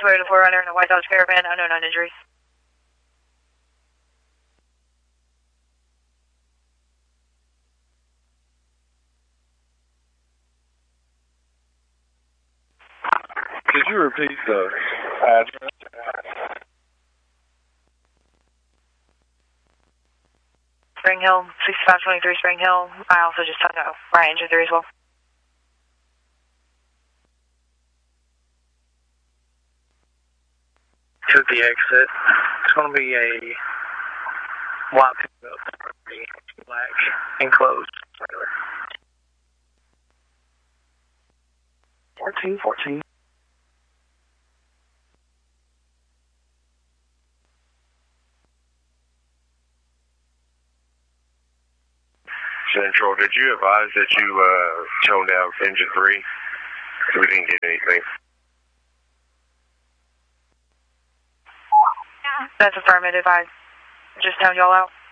Toyota 4Runner in a White Dodge Caravan, unknown on injuries. Could you repeat the address? Spring Hill, 6523 Spring Hill. I also just found out right engine 3 as well. Took the exit. It's going to be a white pickup, black, enclosed. 14. Central, did you advise that you toned down engine 3? We didn't get anything. That's affirmative. I just toned y'all out.